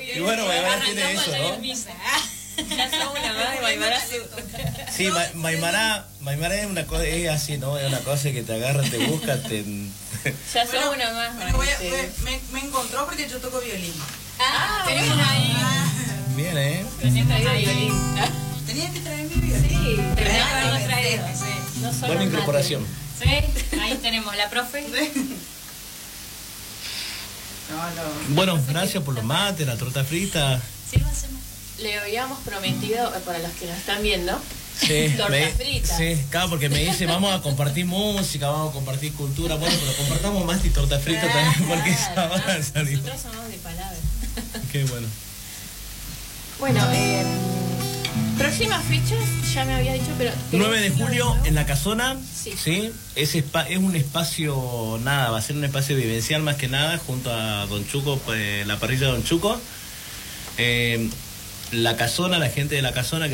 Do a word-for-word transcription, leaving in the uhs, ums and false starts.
Y bueno, Maimará tiene eso, ¿no? Ya somos una más de Maimará. Sí, Ma Maimará, Maimará es una cosa, es así, ¿no? Es una cosa que te agarra, te busca, te... Ya somos bueno, una más. Bueno, voy a, me, me encontró porque yo toco violín. Ah, tenemos ahí. Bien, ¿eh? Tenía traído violín. Tenía que traer mi violín. Sí, tenía que haberlo traído. No solo buena incorporación. Sí, ahí tenemos la profe. No, no. Bueno, gracias por los mates, la torta frita. Sí, lo hacemos. Le habíamos prometido, para los que nos están viendo, sí, torta me, frita. Sí, claro, porque me dice, vamos a compartir música, vamos a compartir cultura. Bueno, pero compartamos más y torta frita claro, también, porque claro, esa va a salir. Nosotros somos de palabras. Qué bueno. Bueno, eh, próximas fechas, ya me había dicho, pero... nueve de julio en la Casona, sí, ¿sí? Es, es un espacio, nada, va a ser un espacio vivencial más que nada, junto a Don Chuco, pues, la parrilla de Don Chuco. Eh, la Casona, la gente de la Casona...